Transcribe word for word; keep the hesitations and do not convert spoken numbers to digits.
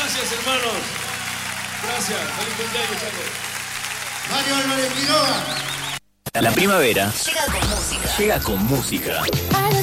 Gracias, hermanos. Gracias. Feliz cumpleaños, chicos. Mario Álvarez Quiroga. La primavera Llega con música. llega con música.